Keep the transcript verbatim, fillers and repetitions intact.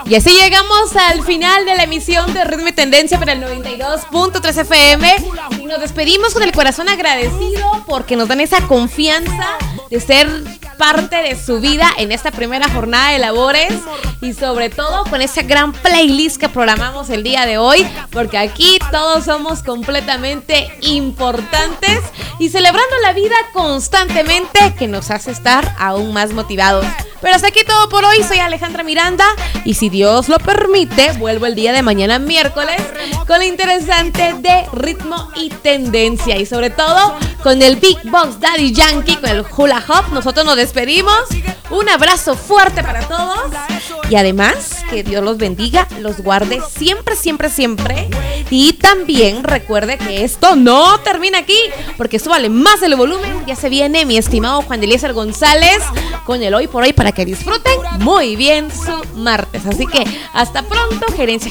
Y así llegamos al final de la emisión de Ritmo y Tendencia para el noventa y dos punto tres F M. Y nos despedimos con el corazón agradecido porque nos dan esa confianza de ser parte de su vida en esta primera jornada de labores y sobre todo con esa gran playlist que programamos el día de hoy, porque aquí todos somos completamente importantes y celebrando la vida constantemente, que nos hace estar aún más motivados. Pero hasta aquí todo por hoy. Soy Alejandra Miranda y si Dios lo permite, vuelvo el día de mañana miércoles con lo interesante de Ritmo y Tendencia y sobre todo con el Big Box Daddy Yankee, con el Hula Hop. Nosotros nos despedimos. Un abrazo fuerte para todos y además que Dios los bendiga, los guarde siempre, siempre, siempre. Y también recuerde que esto no termina aquí, porque súbale más el volumen. Ya se viene mi estimado Juan Eliezer González con el Hoy por Hoy para que disfruten muy bien su martes. Así que hasta pronto, Gerencia